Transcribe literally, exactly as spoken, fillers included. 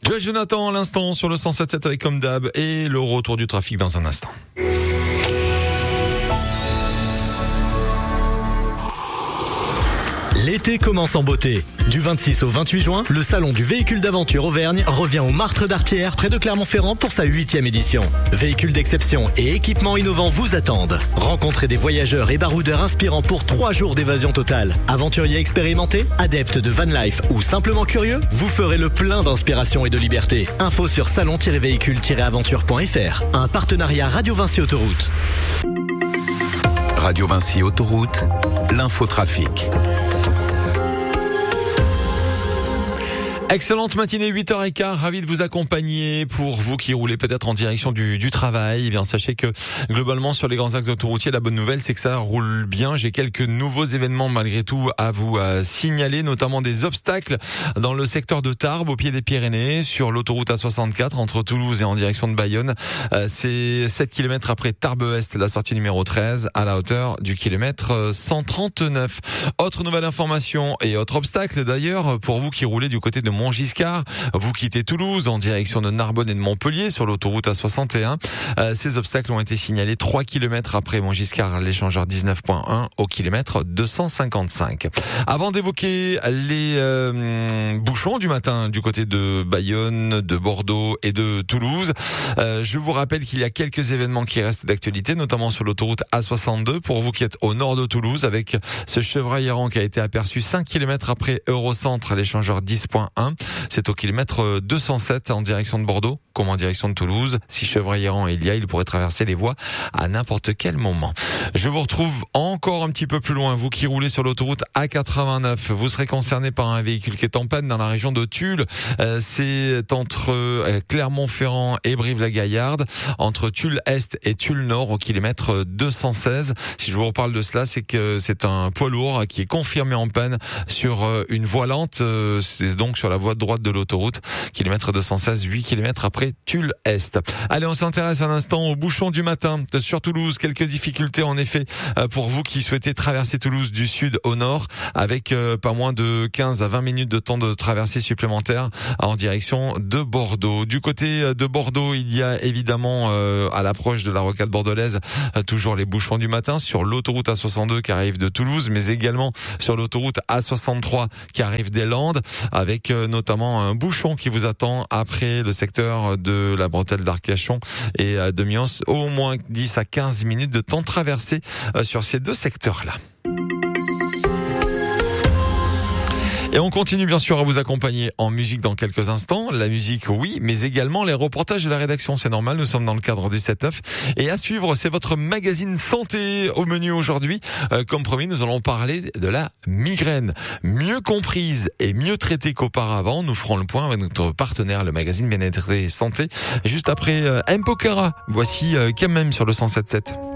Joël Jonathan à l'instant sur le cent sept sept avec comme d'hab et le retour du trafic dans un instant. L'été commence en beauté. Du vingt-six au vingt-huit juin, le salon du véhicule d'aventure Auvergne revient au Martre d'Artière près de Clermont-Ferrand pour sa huitième édition. Véhicules d'exception et équipements innovants vous attendent. Rencontrez des voyageurs et baroudeurs inspirants pour trois jours d'évasion totale. Aventuriers expérimentés, adeptes de van life ou simplement curieux, vous ferez le plein d'inspiration et de liberté. Info sur salon tiret véhicule tiret aventure point f r. Un partenariat Radio Vinci Autoroute. Radio Vinci Autoroute, l'infotrafic. Excellente matinée, huit heures quinze, ravi de vous accompagner. Pour vous qui roulez peut-être en direction du, du travail, eh bien sachez que globalement sur les grands axes autoroutiers, la bonne nouvelle c'est que ça roule bien. J'ai quelques nouveaux événements malgré tout à vous à signaler, notamment des obstacles dans le secteur de Tarbes au pied des Pyrénées, sur l'autoroute A soixante-quatre entre Toulouse et en direction de Bayonne. Euh, c'est sept kilomètres après Tarbes-Est, la sortie numéro treize, à la hauteur du kilomètre cent trente-neuf. Autre nouvelle information et autre obstacle d'ailleurs pour vous qui roulez du côté de Montgiscard, vous quittez Toulouse en direction de Narbonne et de Montpellier sur l'autoroute A soixante et un. Euh, ces obstacles ont été signalés trois kilomètres après Montgiscard, l'échangeur dix-neuf point un au kilomètre deux cent cinquante-cinq. Avant d'évoquer les euh, bouchons du matin du côté de Bayonne, de Bordeaux et de Toulouse, euh, je vous rappelle qu'il y a quelques événements qui restent d'actualité, notamment sur l'autoroute A soixante-deux pour vous qui êtes au nord de Toulouse, avec ce chevreuil errant qui a été aperçu cinq kilomètres après Eurocentre, l'échangeur dix point un. C'est au kilomètre deux cent sept en direction de Bordeaux, comme en direction de Toulouse. Si chevreuil errant il y a, il pourrait traverser les voies à n'importe quel moment. Je vous retrouve encore un petit peu plus loin. Vous qui roulez sur l'autoroute A quatre-vingt-neuf, vous serez concerné par un véhicule qui est en panne dans la région de Tulle. Euh, c'est entre euh, Clermont-Ferrand et Brive-la-Gaillarde, entre Tulle-Est et Tulle-Nord au kilomètre deux cent seize. Si je vous reparle de cela, c'est que c'est un poids lourd qui est confirmé en panne sur euh, une voie lente. Euh, c'est donc sur la voie de droite de l'autoroute, kilomètre deux cent seize, huit kilomètres après Tulle-Est. Allez, on s'intéresse un instant au bouchon du matin sur Toulouse. Quelques difficultés en effet pour vous qui souhaitez traverser Toulouse du sud au nord, avec pas moins de quinze à vingt minutes de temps de traversée supplémentaire en direction de Bordeaux. Du côté de Bordeaux, il y a évidemment à l'approche de la rocade bordelaise toujours les bouchons du matin sur l'autoroute A soixante-deux qui arrive de Toulouse, mais également sur l'autoroute A soixante-trois qui arrive des Landes, avec notamment un bouchon qui vous attend après le secteur de la bretelle d'Arcachon et de Mions. Au moins dix à quinze minutes de temps de traversée sur ces deux secteurs-là. Et on continue bien sûr à vous accompagner en musique dans quelques instants. La musique, oui, mais également les reportages de la rédaction. C'est normal, nous sommes dans le cadre du sept neuf. Et à suivre, c'est votre magazine santé au menu aujourd'hui. Euh, comme promis, nous allons parler de la migraine. Mieux comprise et mieux traitée qu'auparavant. Nous ferons le point avec notre partenaire, le magazine Bien-être et Santé. Juste après euh, M. Pokora, voici euh, quand même sur le cent sept sept.